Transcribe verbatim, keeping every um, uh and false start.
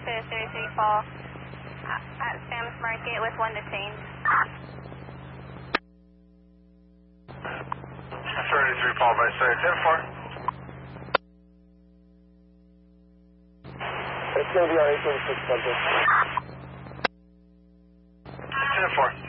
to three three four at, at Sam's Market with one detained. thirty-three followed by say ten four. It's going to be our eight thirty-six subject. ten four.